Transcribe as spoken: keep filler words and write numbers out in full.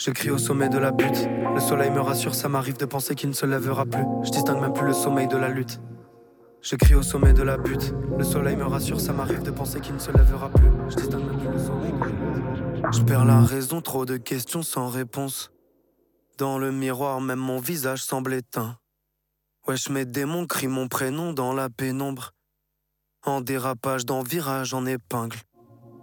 Je crie au sommet de la butte. Le soleil me rassure, ça m'arrive de penser qu'il ne se lèvera plus. Je distingue même plus le sommeil de la lutte. Je crie au sommet de la butte. Le soleil me rassure, ça m'arrive de penser qu'il ne se lèvera plus. Je distingue même plus le sommeil de la lutte. Je perds la raison, trop de questions sans réponse. Dans le miroir, même mon visage semble éteint. Wesh, mes démons crient mon prénom dans la pénombre. En dérapage, dans virage, en épingle.